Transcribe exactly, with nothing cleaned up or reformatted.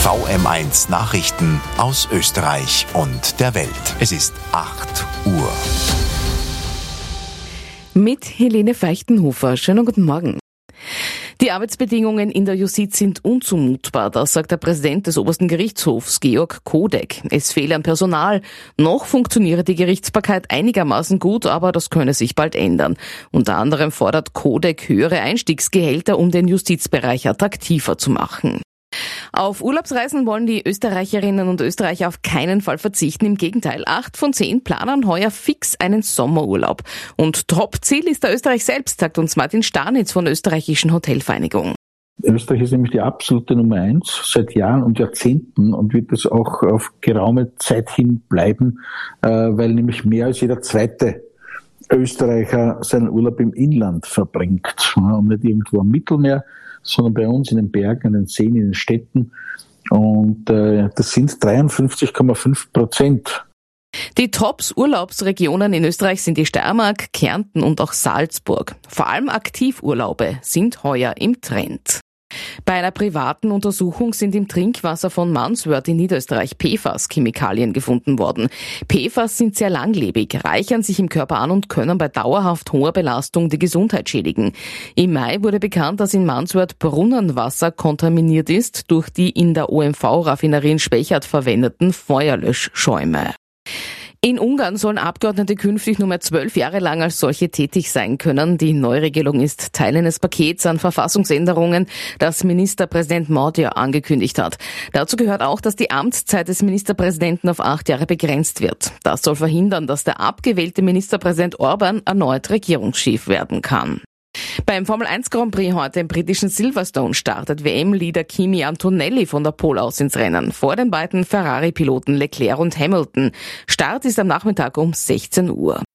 V M eins Nachrichten aus Österreich und der Welt. Es ist acht Uhr. Mit Helene Feichtenhofer. Schönen guten Morgen. Die Arbeitsbedingungen in der Justiz sind unzumutbar, das sagt der Präsident des Obersten Gerichtshofs, Georg Kodek. Es fehle an Personal. Noch funktioniere die Gerichtsbarkeit einigermaßen gut, aber das könne sich bald ändern. Unter anderem fordert Kodek höhere Einstiegsgehälter, um den Justizbereich attraktiver zu machen. Auf Urlaubsreisen wollen die Österreicherinnen und Österreicher auf keinen Fall verzichten. Im Gegenteil, acht von zehn planen heuer fix einen Sommerurlaub. Und Topziel ist der Österreich selbst, sagt uns Martin Starnitz von der österreichischen Hotelvereinigung. Österreich ist nämlich die absolute Nummer eins seit Jahren und Jahrzehnten und wird es auch auf geraume Zeit hin bleiben, weil nämlich mehr als jeder zweite Österreicher seinen Urlaub im Inland verbringt und nicht irgendwo am Mittelmeer, sondern bei uns in den Bergen, in den Seen, in den Städten. Und äh, das sind dreiundfünfzig Komma fünf Prozent. Die Tops-Urlaubsregionen in Österreich sind die Steiermark, Kärnten und auch Salzburg. Vor allem Aktivurlaube sind heuer im Trend. Bei einer privaten Untersuchung sind im Trinkwasser von Mansworth in Niederösterreich P F A S-Chemikalien gefunden worden. P F A S sind sehr langlebig, reichern sich im Körper an und können bei dauerhaft hoher Belastung die Gesundheit schädigen. Im Mai wurde bekannt, dass in Mansworth Brunnenwasser kontaminiert ist durch die in der O M V-Raffinerie in Spechert verwendeten Feuerlöschschäume. In Ungarn sollen Abgeordnete künftig nur mehr zwölf Jahre lang als solche tätig sein können. Die Neuregelung ist Teil eines Pakets an Verfassungsänderungen, das Ministerpräsident Magyar angekündigt hat. Dazu gehört auch, dass die Amtszeit des Ministerpräsidenten auf acht Jahre begrenzt wird. Das soll verhindern, dass der abgewählte Ministerpräsident Orban erneut Regierungschef werden kann. Beim Formel eins Grand Prix heute im britischen Silverstone startet W M-Leader Kimi Antonelli von der Pole aus ins Rennen, vor den beiden Ferrari-Piloten Leclerc und Hamilton. Start ist am Nachmittag um sechzehn Uhr.